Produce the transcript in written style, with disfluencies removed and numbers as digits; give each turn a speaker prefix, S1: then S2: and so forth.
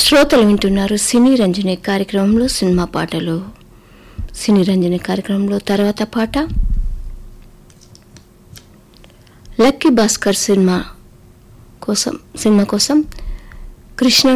S1: శ్రోతలు వింటున్నారు సినీ రంజని కార్యక్రమంలో సినిమా పాటలు. సినీ రంజని కార్యక్రమంలో తర్వాత పాట లక్కీ భాస్కర్ సినిమా కోసం కృష్ణ